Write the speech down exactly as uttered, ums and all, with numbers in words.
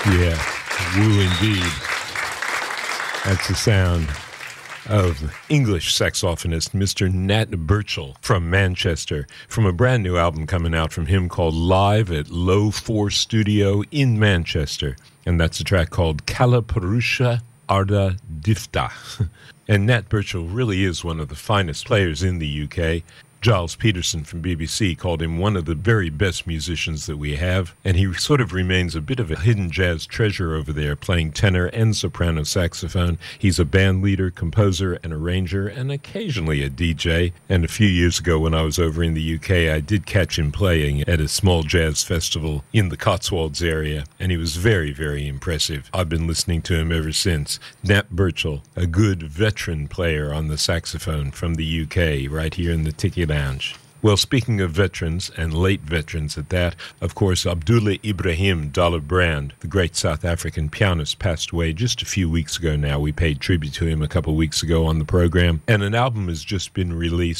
Yeah, woo indeed. That's the sound of English saxophonist Mister Nat Birchall from Manchester, from a brand new album coming out from him called Live at Low four Studio in Manchester. And that's a track called Kalapurusha Arda Difta. And Nat Birchall really is one of the finest players in the U K. Giles Peterson from B B C called him one of the very best musicians that we have, and he sort of remains a bit of a hidden jazz treasure over there, playing tenor and soprano saxophone. He's a band leader, composer, and arranger, and occasionally a D J. And a few years ago when I was over in the U K, I did catch him playing at a small jazz festival in the Cotswolds area, and he was very, very impressive. I've been listening to him ever since. Nat Birchall, a good veteran player on the saxophone from the U K, right here in the Tiki Lounge. Well, speaking of veterans, and late veterans at that, of course, Abdullah Ibrahim Dollar Brand, the great South African pianist, passed away just a few weeks ago now. We paid tribute to him a couple of weeks ago on the program, and an album has just been released